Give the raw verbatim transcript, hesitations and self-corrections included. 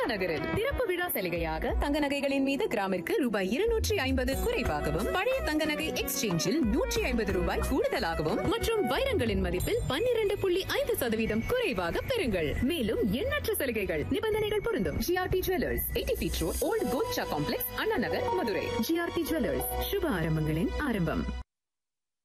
அண்ணா நகரில் திறப்பு விழா சலுகையாக தங்க நகைகளின் மீது கிராமிற்கு ரூபாய் இருநூற்றி ஐம்பது குறைவாகவும், பழைய தங்க நகை எக்ஸ்சேஞ்சில் நூற்றி ஐம்பது ரூபாய் கூடுதலாகவும் மற்றும் வைரங்களின் மதிப்பில் பன்னிரண்டு புள்ளி ஐந்து சதவீதம் குறைவாக பெறுங்கள். மேலும் எண்ணற்ற சலுகைகள், நிபந்தனைகள் பொருந்தும். GRT jewellers, eighty feet road, volt Golcha complex, Anna Nagar, Madurai. GRT jewellers, சுப ஆரம்பங்களின் ஆரம்பம்.